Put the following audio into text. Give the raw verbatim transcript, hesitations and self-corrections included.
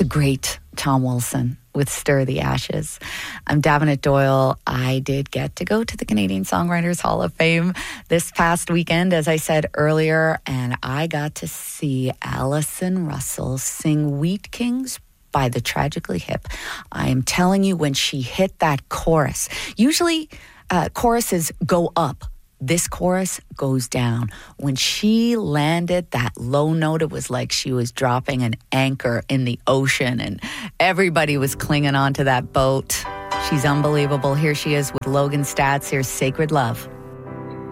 great Tom Wilson with Stir the Ashes. I'm Davenant Doyle. I did get to go to the Canadian Songwriters Hall of Fame this past weekend, as I said earlier, and I got to see Alison Russell sing Wheat Kings by the Tragically Hip. I am telling you, when she hit that chorus, usually uh, choruses go up. This chorus goes down. When she landed that low note, it was like she was dropping an anchor in the ocean and everybody was clinging onto that boat. She's unbelievable. Here she is with Logan Stats. Here's Sacred Love.